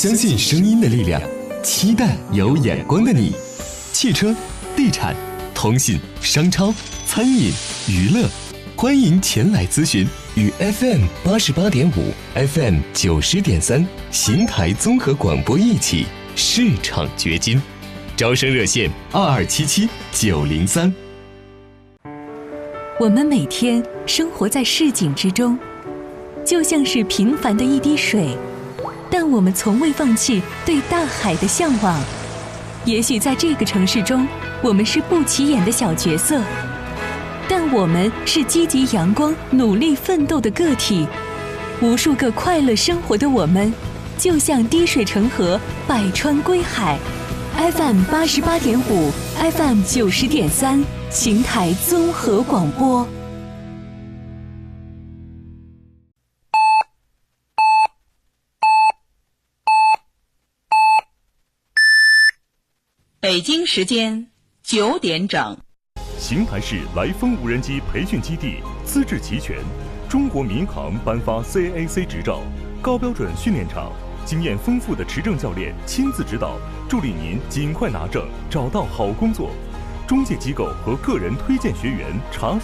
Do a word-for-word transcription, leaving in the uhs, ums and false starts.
相信声音的力量，期待有眼光的你。汽车、地产、通信、商超、餐饮、娱乐，欢迎前来咨询。与 F M 八十八点五、F M 九十点三邢台综合广播一起市场掘金。招生热线二二七七九零三。 我们每天生活在市井之中，就像是平凡的一滴水，但我们从未放弃对大海的向往。也许在这个城市中，我们是不起眼的小角色，但我们是积极阳光、努力奋斗的个体。无数个快乐生活的我们，就像滴水成河，百川归海。F M 八十八点五 ，F M 九十点三，邢台综合广播。 北京时间九点整。 邢台市来风无人机培训基地资质齐全，中国民航颁发 C A A C 执照，高标准训练场，经验丰富的持证教练亲自指导，助力您尽快拿证，找到好工作。中介机构和个人推荐学员查